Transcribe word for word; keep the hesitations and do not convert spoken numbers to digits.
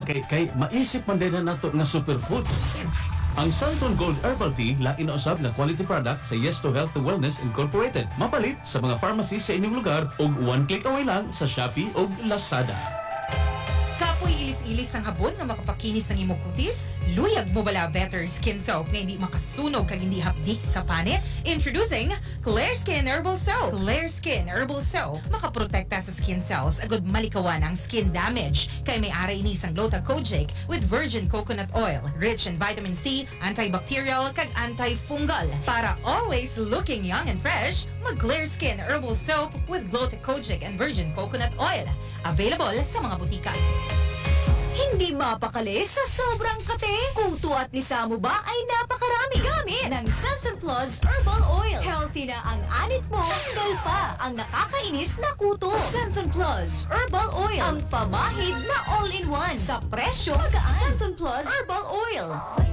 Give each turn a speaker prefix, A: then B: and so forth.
A: kay kay maisip man din na nato nga superfood. Ang Santon Gold Herbal Tea lain na usab na quality product sa Yes to Health to Wellness Incorporated. Mapalit sa mga pharmacy sa inyong lugar ug one click away lang sa Shopee ug Lazada.
B: Kapoy ilis-ilis ang habon nga makapakinis ng imong kutis? Luyag mo bala Better Skin Soap nga hindi makasunog kag hindi hapdi sa panit? Introducing Clear Skin Herbal Soap. Clear Skin Herbal Soap makaprotekta sa skin cells agud malikawan ang skin damage. Kay may ara ini sang Gluta-Kojic with virgin coconut oil, rich in vitamin C, antibacterial kag antifungal. Para always looking young and fresh, mag Clear Skin Herbal Soap with Gluta-Kojic and virgin coconut oil. Available sa mga butika.
C: Hindi mapakali sa sobrang kate. Kuto at lisamo ba ay napakarami gamit ng Santon Plus Herbal Oil. Healthy na ang anit mo. Tanggal pa ang nakakainis na kuto. Santon Plus Herbal Oil. Ang pamahid na all-in-one. Sa presyo magaan. Santon Plus Herbal Oil.